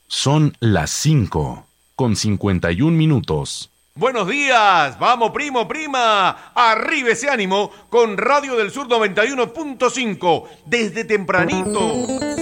Son las 5:51. Buenos días, vamos primo, prima, arriba ese ánimo con Radio del Sur 91.5, desde tempranito.